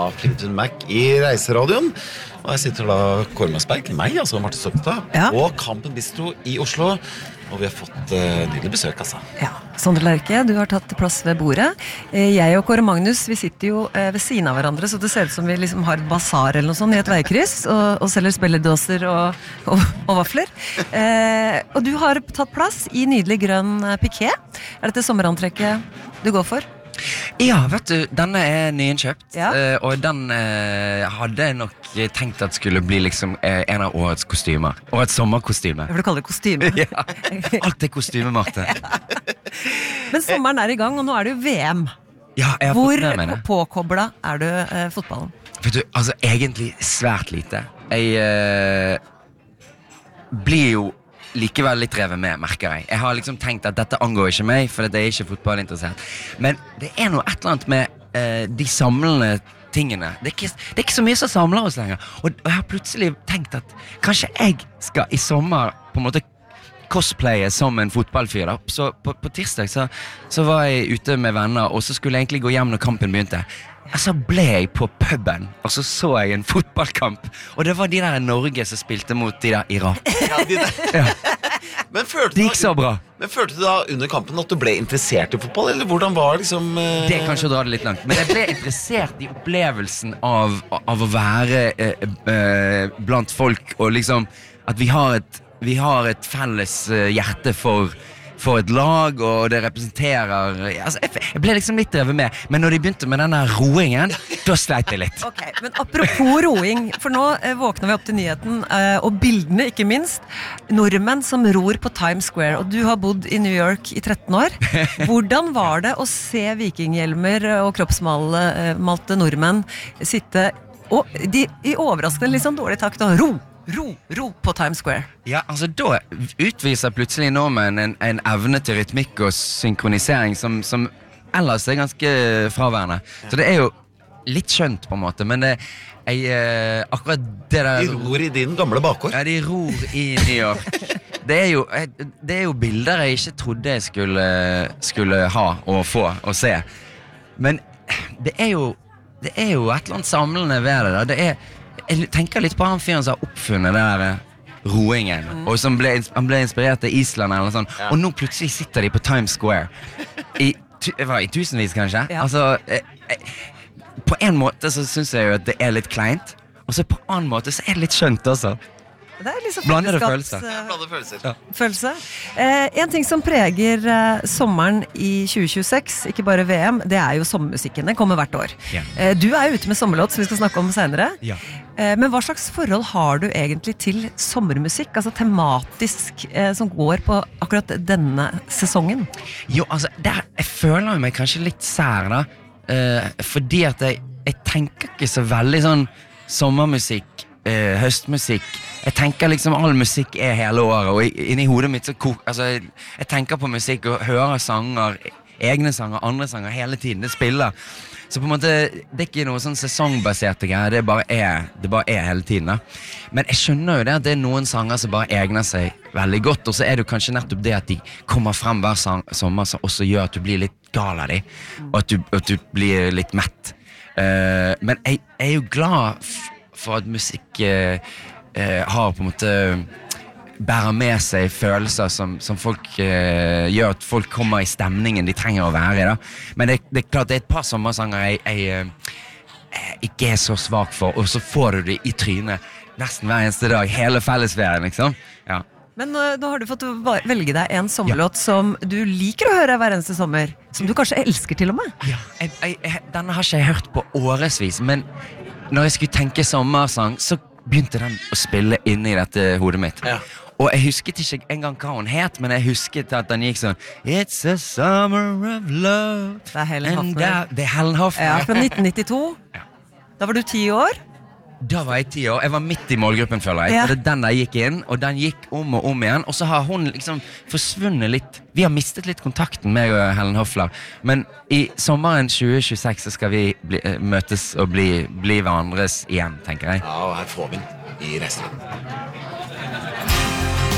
av Fleetwood Mac I Reiseradioen. Og jeg sitter da Kåre Mosberg, meg, altså Marte Stokstad, og Kampen Bistro I Oslo. Og vi har fått nydelig besøk, altså. Ja, Sondre Lerche, du har tatt plass ved bordet. Jeg og Kåre Magnus, vi sitter jo ved siden av hverandre, så det ser ut som vi liksom har et basar eller noe sånt I et veikryss, og selger spilledåser og vafler. Og du har tatt plass I nydelig grønn piké. Dette sommerantrekket du går for? Ja, vet du, denne nyinnkjøpt, og den hadde jeg nok tenkt at skulle bli liksom en av årets kostymer. Årets sommerkostyme. Jeg vil kalle det kostyme. Ja, alt kostyme, Marte. Men sommeren I gang, og nå det jo VM. Ja, jeg har fått med meg det. Hvor påkoblet du fotballen? Vet du, altså egentlig svært lite. Jeg blir jo likevel litt revet med, merker jeg. Jeg har liksom tenkt at dette angår ikke meg, for det ikke fotballinteressert. Men det noe et eller annet med de samlende tingene. Det ikke så mye som samler oss lenger. Og jeg har plutselig tenkt at kanskje jeg skal I sommer på en måte cosplaye som en fotballfyr da. Så på tirsdag så var jeg ute med venner, og så skulle jeg egentlig gå hjem når kampen begynte. Så ble jeg på puben, og så jeg en fotballkamp, og det var de der I Norge som spilte mot de der Irak. Ja, de der. Ja. Men det gikk så bra. Men følte du da under kampen at du ble interessert I fotball, eller hvordan var liksom... Det kanskje å dra det litt langt, men jeg ble interessert I opplevelsen av å være blant folk, og liksom at vi har et felles hjerte for et lag, og det representerer altså, jeg ble liksom litt drevet med, men når de begynte med denne roingen da sleit jeg litt. Ok, men apropos roing, for nå våkner vi opp til nyheten, og bildene ikke minst, nordmenn som ror på Times Square, og du har bodd I New York I 13 år. Hvordan var det å se vikinghjelmer og kroppsmalte nordmenn sitte, og de I overraskende litt sånn dårlig takt, og ro på Times Square. Ja, altså da utviser plutselig nordmenn en evne til rytmikk og synkronisering som ellers ganske fraværende. Så det jo litt skjønt på en måte, men akkurat det der... De ror I din gamle bakgård. Ja, de ror I New York. Det jo bilder jeg ikke trodde jeg skulle ha og få og se. Men det jo et eller annet samlende ved det da. Jeg tenker litt på han fyren som har oppfunnet det der roingen, og som han ble inspirert til Island eller noe sånt, og nå plutselig sitter de på Times Square I tusenvis kanskje. Altså, på en måte så synes jeg jo at det litt kleint, og så på en annen måte så det litt skjønt også. Det liksom blandede følelser. Blandede følelser. Ja. Følelse. En ting som preger sommeren I 2026, ikke bare VM, det jo sommermusikken. Den kommer hvert år. Yeah. Du jo ute med sommerlåt, som vi skal snakke om senere. Ja. Men hva slags forhold har du egentlig til sommermusikk, altså tematisk, som går på akkurat denne sesongen? Jo, altså, jeg føler meg kanskje litt sær da, fordi at jeg tenker ikke så veldig sånn sommermusikk, høstmusikk. Jeg tenker liksom all musikk hele året, og inni hodet mitt så jeg tenker på musikk og hører sanger, egne sanger, andre sanger hele tiden, det spiller. Så på en måte, det ikke noe sånn sesongbaserte greier, det bare hele tiden da. Men jeg skjønner jo det at det noen sanger som bare egner seg veldig godt, og så det jo kanskje nettopp det at de kommer frem hver sommer som også gjør at du blir litt gal av dem, og at du blir litt mett. Men jeg jo glad for at musikk har på en måte bærer med seg følelser som folk gjør at folk kommer I stemningen de trenger å være I da. Men det klart det et par sommersanger jeg ikke så svak for, og så får du det I trynet nesten hver eneste dag, hele fellesferien liksom. Ja. Men nå har du fått velge deg en sommerlåt som du liker å høre hver eneste sommer, som du kanskje elsker til og med. Ja, denne har ikke jeg hørt på årevis, men når jeg skulle tenke sommersang, så begynte den å spille inne I dette hodet mitt. Ja. Og jeg husket ikke engang hva hun het, men jeg husket at den gikk sånn It's a summer of love. Det Helen Hoffner. Det Helen Hoffner. Ja, fra 1992. Ja. Da var du 10 år. Da var jeg 10 år. Jeg var midt I målgruppen, føler jeg. Ja. Det den der gikk inn, og den gikk om og om igjen. Og så har hun liksom forsvunnet litt. Vi har mistet litt kontakten med Helen Hoffner. Men I sommeren 2026 så skal vi møtes og bli hverandres igjen, tenker jeg. Ja, og her får vi den I resten.